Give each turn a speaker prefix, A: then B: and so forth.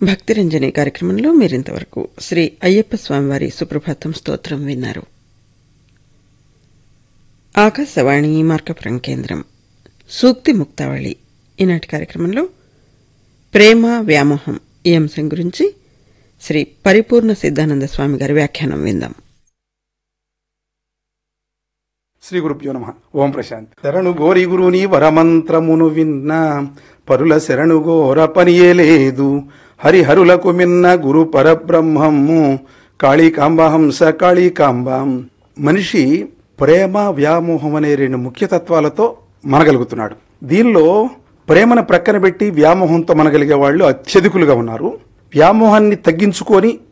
A: భక్తిరంజని కార్యక్రమంలో మీరింతవరకు శ్రీ అయ్యప్ప స్వామివారి సుప్రభాతం స్తోత్రం విన్నారు. ఆకాశవాణి మార్కపురం కేంద్రం సూక్తి ముక్తావళి. ఈనాటి కార్యక్రమంలో ప్రేమ వ్యామోహం ఈ అంశం గురించి శ్రీ పరిపూర్ణ సిద్ధానంద స్వామి గారి వ్యాఖ్యానం విందాం.
B: శ్రీ గురుభ్యో నమః. ఓం ప్రశాంత్. శరణు గోరి గురుని వరమంత్రమును విన్నా పరుల శరణు గోర పనియే లేదు. హరిహరులకు మిన్న గురు పరబ్రహ్మము కాళీకాంబ హంస కాళీకాంబాం. మనిషి ప్రేమ వ్యామోహం అనే రెండు ముఖ్య తత్వాలతో మనగలుగుతున్నాడు. దీనిలో ప్రేమను ప్రక్కన పెట్టి వ్యామోహంతో మనగలిగే వాళ్ళు అత్యధికులుగా ఉన్నారు. వ్యామోహాన్ని తగ్గించుకొని